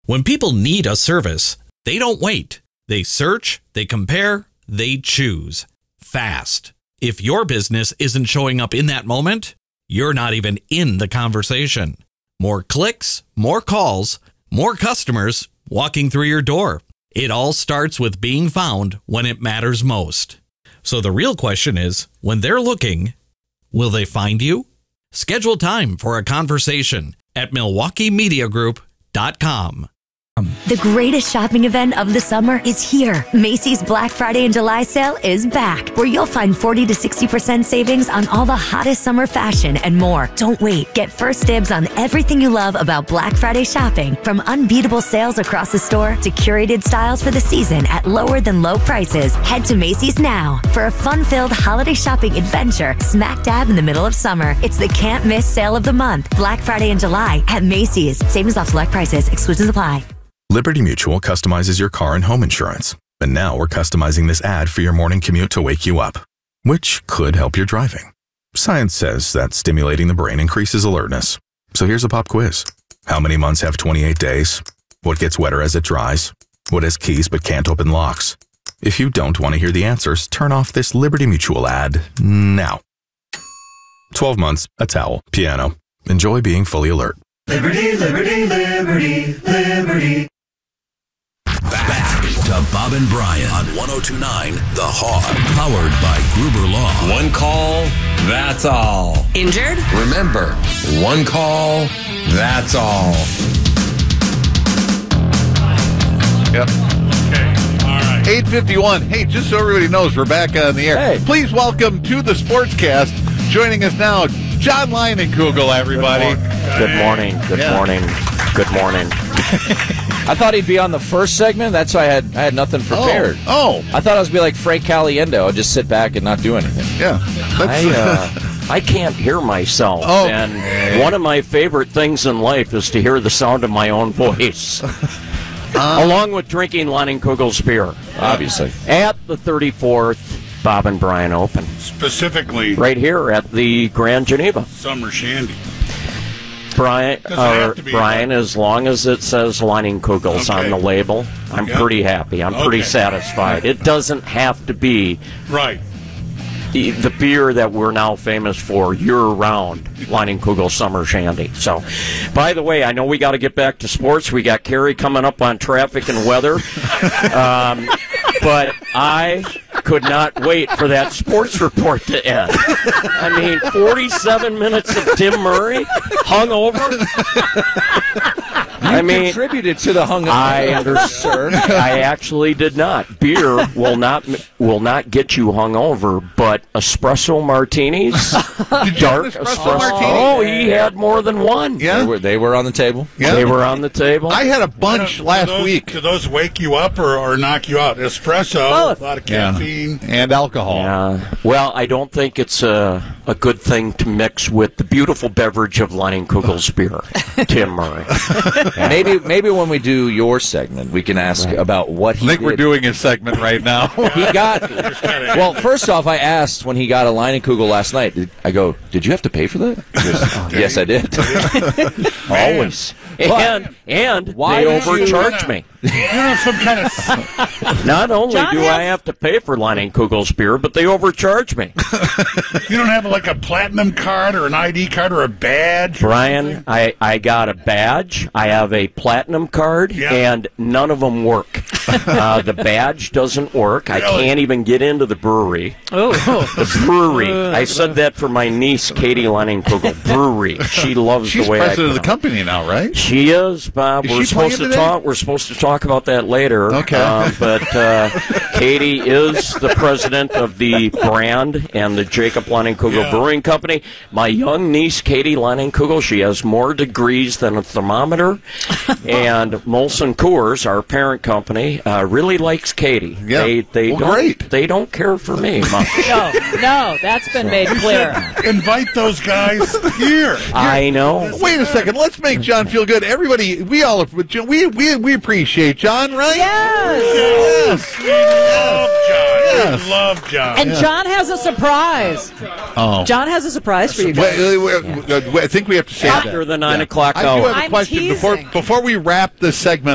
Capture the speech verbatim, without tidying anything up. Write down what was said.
When people need a service, they don't wait. They search, they compare, they choose. Fast. If your business isn't showing up in that moment, you're not even in the conversation. More clicks, more calls, more customers walking through your door. It all starts with being found when it matters most. So the real question is, when they're looking, will they find you? Schedule time for a conversation at Milwaukee Media Group dot com. The greatest shopping event of the summer is here. Macy's Black Friday and July sale is back, where you'll find forty to sixty percent savings on all the hottest summer fashion and more. Don't wait. Get first dibs on everything you love about Black Friday shopping, from unbeatable sales across the store to curated styles for the season at lower than low prices. Head to Macy's now for a fun-filled holiday shopping adventure smack dab in the middle of summer. It's the can't miss sale of the month. Black Friday and July at Macy's. Savings off select prices. Exclusions apply. Liberty Mutual customizes your car and home insurance. And now we're customizing this ad for your morning commute to wake you up, which could help your driving. Science says that stimulating the brain increases alertness. So here's a pop quiz. How many months have twenty-eight days? What gets wetter as it dries? What has keys but can't open locks? If you don't want to hear the answers, turn off this Liberty Mutual ad now. twelve months, a towel, piano. Enjoy being fully alert. Liberty, liberty, liberty, liberty. Back to Bob and Brian on one oh two point nine The Hog, powered by Gruber Law. One call, that's all. Injured? Remember, one call, that's all. Yep. Okay, all right. eight fifty-one. Hey, just so everybody knows, we're back on the air. Hey. Please welcome to the Sportscast. Joining us now, John Leinenkugel, everybody. Good morning. Good Yeah. morning. Good morning. I thought he'd be on the first segment. That's why I had I had nothing prepared. Oh, oh. I thought I was be like Frank Caliendo. I'd just sit back and not do anything. Yeah. I, uh, I can't hear myself. Oh. And one of my favorite things in life is to hear the sound of my own voice. Uh, Along with drinking Leinenkugel's beer, obviously. At the thirty-fourth Bob and Brian Open. Specifically, right here at the Grand Geneva. Summer Shandy. Brian, uh, Brian, as long as it says Leinenkugel's Okay. on the label, I'm Yep. pretty happy. I'm pretty Okay. satisfied. It doesn't have to be Right. the, the beer that we're now famous for year-round, Leinenkugel Summer Shandy. So, by the way, I know we got to get back to sports. We got Kerry coming up on traffic and weather. um, but I could not wait for that sports report to end. I mean, forty-seven minutes of Tim Murray hungover. You I mean, contributed to the hungover. I understand. I actually did not. Beer will not will not get you hungover, but espresso martinis, dark espresso espresso. martini? Oh, he had more than one. Yeah. They were, they were on the table. Yeah. They were on the table. I had a bunch Do last those, week. Do those wake you up or, or knock you out? Espresso, a lot of caffeine. And alcohol. Yeah. Well, I don't think it's a, a good thing to mix with the beautiful beverage of Leinenkugel's beer, Tim Murray. Maybe maybe when we do your segment, we can ask Right. about what he I think did. we're doing his segment right now. He got. Well, first off, I asked when he got a Leinenkugel last night. Did, I go, did you have to pay for that? He goes, oh, yes, I did. Always. And and Why they did you- overcharged me. You know, some kind of. Not only John do has- I have to pay for Leinenkugel's beer, but they overcharge me. You don't have like a platinum card or an I D card or a badge? or Brian, something? I, I got a badge. I have a platinum card, Yeah. and none of them work. Uh, the badge doesn't work. I Really? can't even get into the brewery. Oh, The brewery. I said that for my niece, Katie Leinenkugel. Brewery. She loves She's the way I president of the pronounce- company now, right? She is, Bob. Is we're she playing supposed to today? talk. We're supposed to talk about that later. Okay. Uh, but uh, Katie is the president of the brand and the Jacob Leinenkugel Yeah. Brewing Company. My young niece, Katie Leinenkugel, she has more degrees than a thermometer. And Molson Coors, our parent company, uh, really likes Katie. Yeah. They they Well, don't great. they don't care for me much. no, no, that's been made clear. Invite those guys here. I know. Wait a second. Let's make John feel good. Everybody, we all we we we appreciate John, right? Yes. We love John. Yes. We love John. And John has a surprise. Oh. John has a surprise for you Wait, guys. wait, wait, wait, I think we have to say After that. the nine Yeah. o'clock I do hour. have a I'm question before teasing. before we wrap this segment